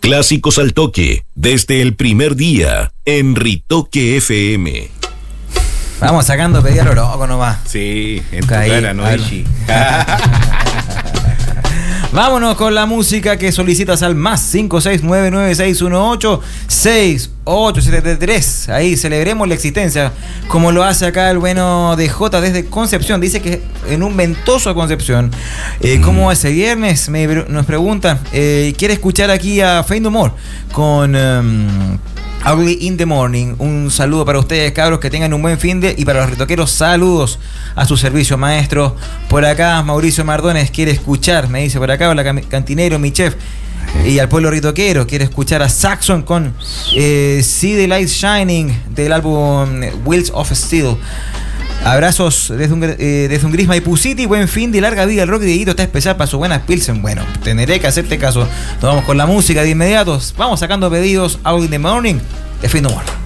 Clásicos al toque, desde el primer día, en Ritoque FM. Vamos sacando pedido a lo loco nomás. Sí, en tu cara, no Ishi. Vámonos con la música que solicitas al más 56996186873. Ahí celebremos la existencia, como lo hace acá el bueno de J desde Concepción. Dice que en un ventoso a Concepción. ¿Cómo va ese viernes? Nos preguntan. Quiere escuchar aquí a Faith No More con Ugly in the Morning. Un saludo para ustedes, cabros, que tengan un buen fin de. Y para los ritoqueros, saludos a su servicio, maestro. Por acá Mauricio Mardones quiere escuchar, me dice por acá, hola cantinero, mi chef. Y al pueblo ritoquero quiere escuchar a Saxon con See the Light Shining del álbum Wheels of Steel. Abrazos desde un gris Maipú City. Buen fin de larga vida. El rock de Dieguito está especial para sus buenas pilsen. Bueno, tendré que hacerte caso. Nos vamos con la música de inmediato. Vamos sacando pedidos. Out in the Morning de Faith No More.